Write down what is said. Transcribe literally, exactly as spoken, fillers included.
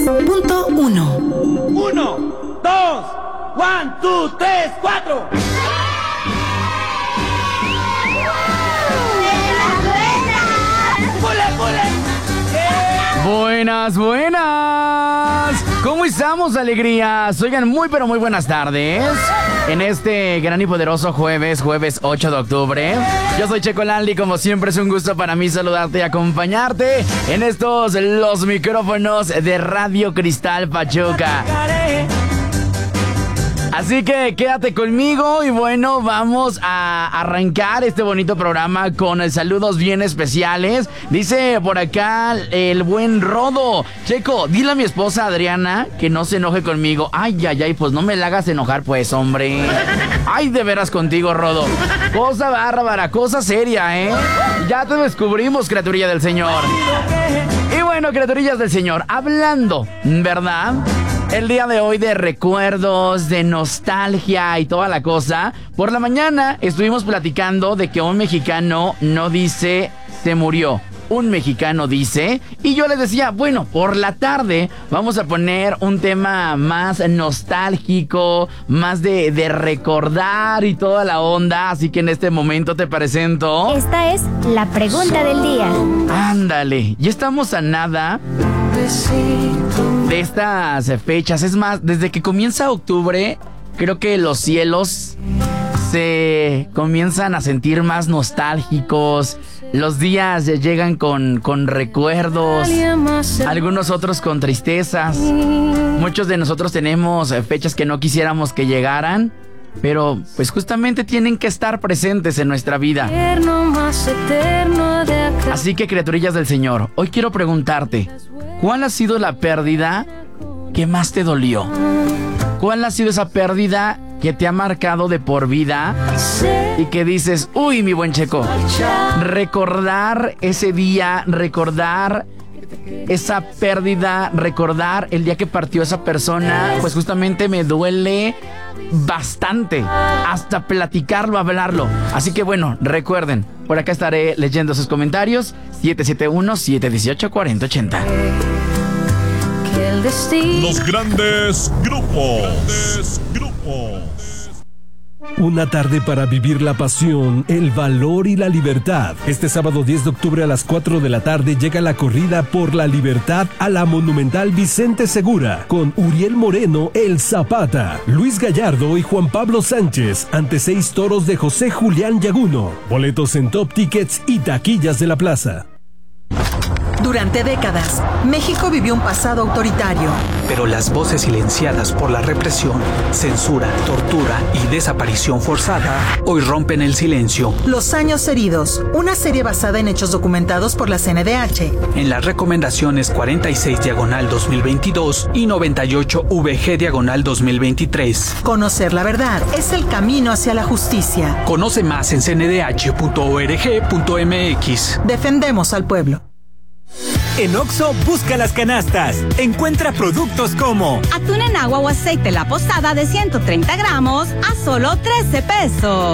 punto uno. Uno, dos, one, two, tres, cuatro. Buenas, buenas. ¿Cómo estamos, alegrías? Oigan, muy pero muy buenas tardes. En este gran y poderoso jueves, jueves ocho de octubre. Yo soy Checo Laldi, como siempre es un gusto para mí saludarte y acompañarte en estos, los micrófonos de Radio Cristal Pachuca. Así que quédate conmigo y bueno, vamos a arrancar este bonito programa con saludos bien especiales. Dice por acá el buen Rodo: Checo, dile a mi esposa Adriana que no se enoje conmigo. Ay, ay, ay, pues no me la hagas enojar pues, hombre. Ay, de veras contigo, Rodo. Cosa bárbara, cosa seria, ¿eh? Ya te descubrimos, criaturilla del Señor. Y bueno, criaturillas del Señor, hablando, ¿verdad? El día de hoy de recuerdos, de nostalgia y toda la cosa. Por la mañana estuvimos platicando de que un mexicano no dice se murió, un mexicano dice. Y yo les decía, bueno, por la tarde vamos a poner un tema más nostálgico, más de, de recordar y toda la onda. Así que en este momento te presento. Esta es la pregunta del día. Ándale, ya estamos a nada de estas fechas. Es más, desde que comienza octubre, creo que los cielos se comienzan a sentir más nostálgicos. Los días llegan con, con recuerdos, algunos otros con tristezas. Muchos de nosotros tenemos fechas que no quisiéramos que llegaran, pero pues justamente tienen que estar presentes en nuestra vida. Así que, criaturillas del Señor, hoy quiero preguntarte, ¿cuál ha sido la pérdida que más te dolió? ¿Cuál ha sido esa pérdida que te ha marcado de por vida y que dices, uy, mi buen Checo, recordar ese día, recordar esa pérdida, recordar el día que partió esa persona, pues justamente me duele bastante, hasta platicarlo, hablarlo. Así que bueno, recuerden, por acá estaré leyendo sus comentarios. Siete siete uno, siete uno ocho, cuatro cero ocho cero. Los grandes grupos. Grandes grupos. Una tarde para vivir la pasión, el valor y la libertad. Este sábado diez de octubre a las cuatro de la tarde llega la corrida por la libertad a la Monumental Vicente Segura, con Uriel Moreno, el Zapata, Luis Gallardo y Juan Pablo Sánchez, ante seis toros de José Julián Yaguno. Boletos en Top Tickets y taquillas de la plaza. Durante décadas, México vivió un pasado autoritario. Pero las voces silenciadas por la represión, censura, tortura y desaparición forzada hoy rompen el silencio. Los años heridos, una serie basada en hechos documentados por la C N D H. En las recomendaciones cuarenta y seis diagonal dos mil veintidós y noventa y ocho V G diagonal dos mil veintitrés. Conocer la verdad es el camino hacia la justicia. Conoce más en c n d h punto org punto m x. Defendemos al pueblo. En Oxxo, busca las canastas. Encuentra productos como atún en agua o aceite La Posada de ciento treinta gramos a solo trece pesos.